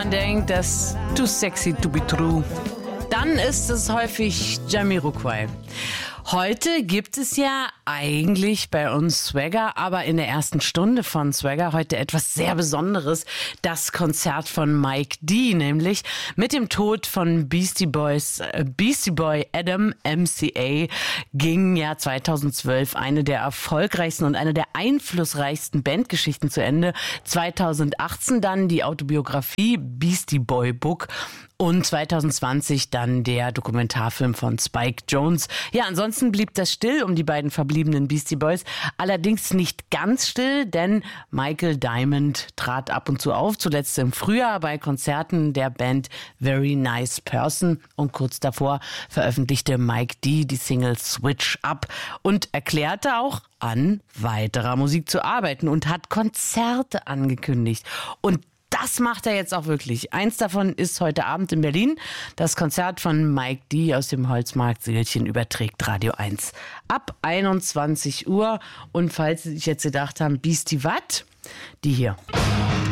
man denkt, das too sexy to be true, dann ist es häufig Jamiroquai. Heute gibt es ja eigentlich bei uns Swagger, aber in der ersten Stunde von Swagger heute etwas sehr Besonderes. Das Konzert von Mike D, nämlich mit dem Tod von Beastie Boy Adam MCA ging ja 2012 eine der erfolgreichsten und eine der einflussreichsten Bandgeschichten zu Ende. 2018 dann die Autobiografie Beastie Boy Book. Und 2020 dann der Dokumentarfilm von Spike Jonze. Ja, ansonsten blieb das still um die beiden verbliebenen Beastie Boys. Allerdings nicht ganz still, denn Michael Diamond trat ab und zu auf, zuletzt im Frühjahr bei Konzerten der Band Very Nice Person. Und kurz davor veröffentlichte Mike D die Single Switch Up und erklärte auch, an weiterer Musik zu arbeiten und hat Konzerte angekündigt. Und das macht er jetzt auch wirklich. Eins davon ist heute Abend in Berlin. Das Konzert von Mike D aus dem Holzmarkt-Seelchen überträgt Radio 1 ab 21 Uhr. Und falls Sie sich jetzt gedacht haben, Beastie wat? Die hier.